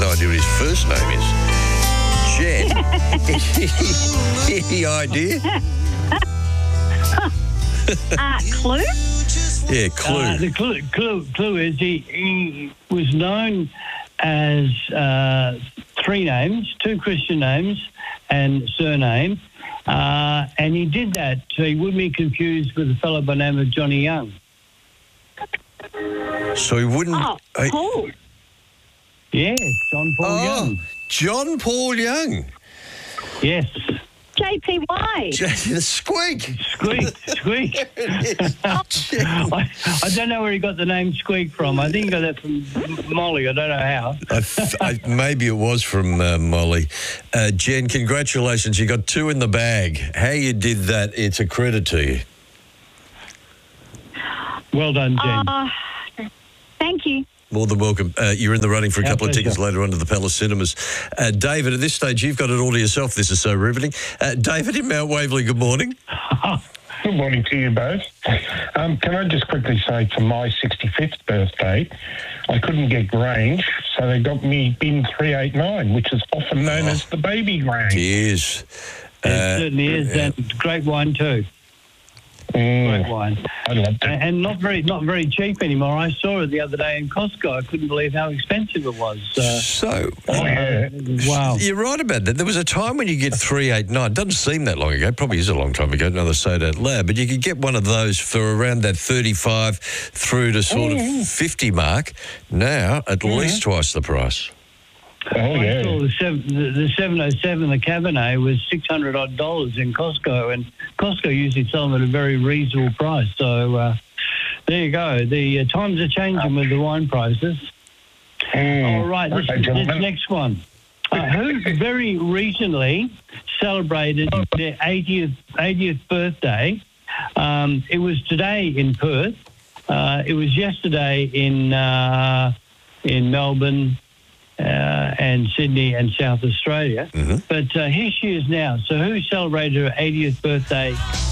no idea what his first name is. Jen, any idea? Clue? Yeah, clue. The clue is he was known as three names, two Christian names and surname, and he did that so he wouldn't be confused with a fellow by the name of Johnny Young. So he wouldn't... Paul. Yes, John Paul Young. John Paul Young. Yes. JPY. Squeak. Squeak. I don't know where he got the name Squeak from. I think he got that from Molly. I don't know how. Maybe it was from Molly. Jen, congratulations. You got 2 in the bag. How you did that, it's a credit to you. Well done, Jen. Thank you. More than welcome. You're in the running for a couple of tickets later on to the Palace Cinemas. David, at this stage, you've got it all to yourself. This is so riveting. David in Mount Waverley, good morning. Good morning to you both. Can I just quickly say, for my 65th birthday, I couldn't get Grange, so they got me bin 389, which is often known as the baby Grange. It is. It certainly is, and great wine too. Great wine. I loved it. And not very cheap anymore. I saw it the other day in Costco. I couldn't believe how expensive it was. Wow. You're right about that. There was a time when you get 389. It doesn't seem that long ago. It probably is a long time ago. Another soda out loud. But you could get one of those for around that 35 through to sort of 50 mark. Now, at least twice the price. Oh, yeah. The 707, the Cabernet, was $600 odd in Costco, and Costco usually sell them at a very reasonable price. So there you go. The times are changing with the wine prices. All right, this next one. Who very recently celebrated their 80th birthday? It was today in Perth. It was yesterday in Melbourne. And Sydney and South Australia. But here she is now. So who celebrated her 80th birthday